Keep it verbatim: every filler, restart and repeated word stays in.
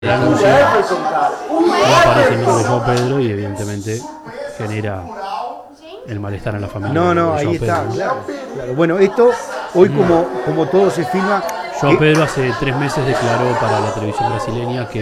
el anuncio, no aparece el nombre de João Pedro y evidentemente genera el malestar en la familia. No, no, ahí está, claro, claro. Bueno, esto, hoy como, como todo se filma... João Pedro hace tres meses declaró para la televisión brasileña que